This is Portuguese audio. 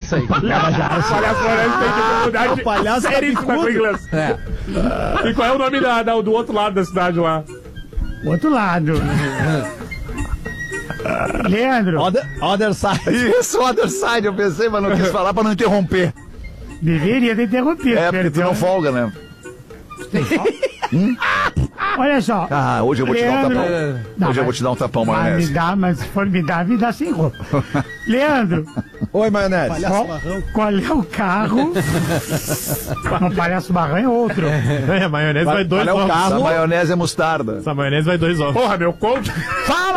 isso aí. Palhaço Lourenço tem dificuldade palhaço seríssima com inglês. E qual é o nome do outro lado da cidade lá? Outro lado. Leandro. Other side. Isso, other side, eu pensei, mas não quis falar pra não interromper. Deveria ter interrompido. É, porque tu não folga, né? Olha só. Ah, hoje eu vou te dar um tapão. Hoje eu vou te dar um tapão, maionese. Mas se for me dar sem roupa. Leandro. Oi, maionese. Qual é o carro? Não, palhaço marrão é outro. A maionese vai 2 ovos. Essa maionese é mostarda. Essa maionese vai 2 ovos. Porra, meu conto. Fala!